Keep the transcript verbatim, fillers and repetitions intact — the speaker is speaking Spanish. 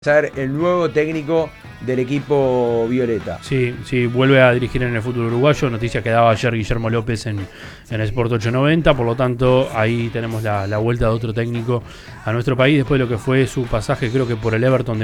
ser el nuevo técnico del equipo violeta. Sí, sí, vuelve a dirigir en el fútbol uruguayo. Noticia que daba ayer Guillermo López en, en Sport ochocientos noventa. Por lo tanto, ahí tenemos la, la vuelta de otro técnico a nuestro país después de lo que fue su pasaje, creo que por el Everton de